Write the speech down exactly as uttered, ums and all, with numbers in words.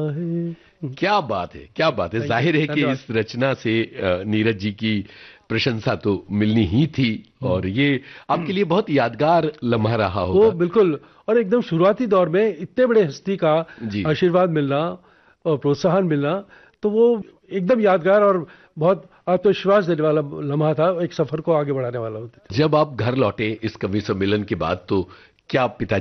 क्या बात है, क्या बात है। जाहिर है कि इस रचना से नीरज जी की प्रशंसा तो मिलनी ही थी और ये आपके लिए बहुत यादगार लम्हा रहा होगा। वो बिल्कुल, और एकदम शुरुआती दौर में इतने बड़े हस्ती का आशीर्वाद मिलना और प्रोत्साहन मिलना, तो वो एकदम यादगार और बहुत आत्मविश्वास देने वाला लम्हा था, एक सफर को आगे बढ़ाने वाला होता था। जब आप घर लौटे इस कवि सम्मेलन के बाद, तो क्या पिता